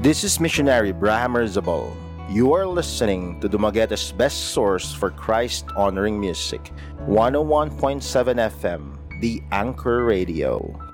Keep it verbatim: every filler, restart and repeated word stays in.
This is Missionary Brahamer Zabal. You are listening to Dumagueta's best source for Christ-honoring music, one oh one point seven F M, The Anchor Radio.